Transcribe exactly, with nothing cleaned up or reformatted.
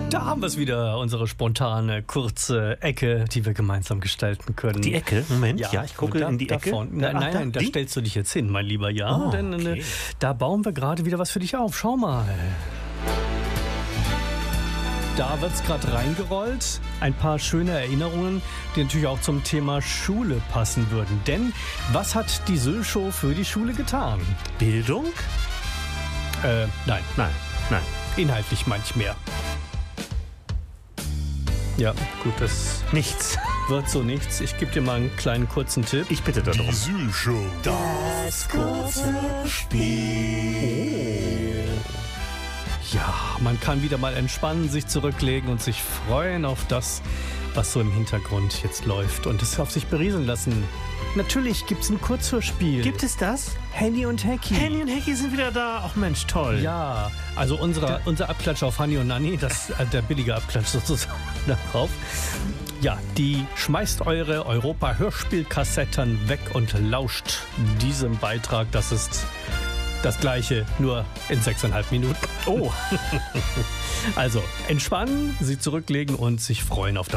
Da haben wir es wieder, unsere spontane, kurze Ecke, die wir gemeinsam gestalten können. Die Ecke? Moment, ja, ja ich gucke da, in die Ecke. Nein, nein, Ach, nein, da, da die? stellst du dich jetzt hin, mein Lieber, ja. Oh, denn okay. äh, da bauen wir gerade wieder was für dich auf. Schau mal. Da wird es gerade reingerollt. Ein paar schöne Erinnerungen, die natürlich auch zum Thema Schule passen würden. Denn was hat die Syl-Show für die Schule getan? Bildung? Äh, nein, Nein, nein. inhaltlich manchmal mehr. Ja, gut, das Nichts. wird so nichts. Ich gebe dir mal einen kleinen kurzen Tipp. Ich bitte darum. Die Syl-Show. Das kurze Spiel. Ja, man kann wieder mal entspannen, sich zurücklegen und sich freuen auf das, was so im Hintergrund jetzt läuft und es auf sich berieseln lassen. Natürlich gibt es ein Kurzhörspiel. Gibt es das? Henny und Hecky. Henny und Hecky sind wieder da. Ach Mensch, toll. Ja, also unsere, unser Abklatsch auf Hanni und Nanni, das, äh, der billige Abklatsch sozusagen darauf. Ja, die schmeißt eure Europa-Hörspielkassetten weg und lauscht diesem Beitrag. Das ist das Gleiche, nur in sechseinhalb Minuten. Oh. Also entspannen, sie zurücklegen und sich freuen auf das